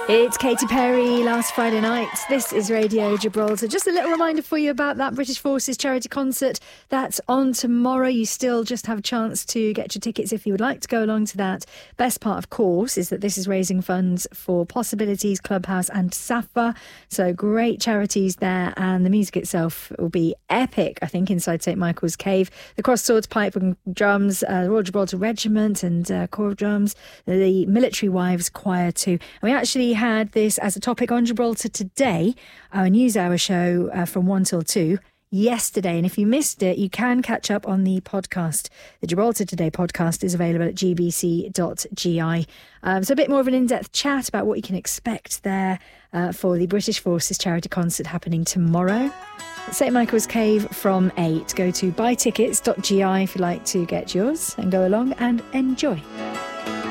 It's Katy Perry last Friday night. This is Radio Gibraltar. Just a little reminder for you about that British Forces charity concert that's on tomorrow. You still just have a chance to get your tickets if you would like to go along to that. Best part, of course, is that this is raising funds for Possibilities, Clubhouse and SAFA. So great charities there, and the music itself will be epic, I think, inside St Michael's Cave. The Cross Swords, Pipe and Drums, the Royal Gibraltar Regiment and Corps of Drums, the Military Wives Choir too. And we actually had this as a topic on Gibraltar Today, our news hour show from 1 till 2 yesterday. And if you missed it, you can catch up on the podcast. The Gibraltar Today podcast is available at gbc.gi. So a bit more of an in-depth chat about what you can expect there for the British Forces charity concert happening tomorrow at St Michael's Cave from 8. Go to buytickets.gi if you'd like to get yours and go along and enjoy.